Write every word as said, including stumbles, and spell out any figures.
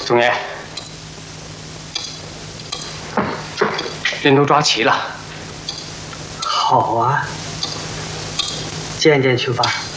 总爷，人都抓齐了。 好啊，见见去吧。